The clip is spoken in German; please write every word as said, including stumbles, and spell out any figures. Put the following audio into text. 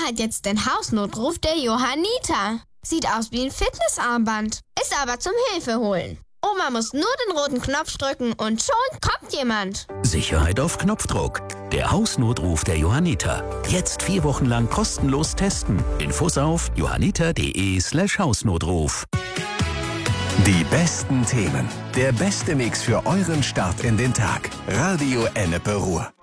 hat jetzt den Hausnotruf der Johanniter. Sieht aus wie ein Fitnessarmband, ist aber zum Hilfeholen. Oma muss nur den roten Knopf drücken und schon kommt jemand. Sicherheit auf Knopfdruck. Der Hausnotruf der Johanniter. Jetzt vier Wochen lang kostenlos testen. Infos auf johanniter.de slash Hausnotruf. Die besten Themen. Der beste Mix für euren Start in den Tag. Radio Ennepe Ruhr.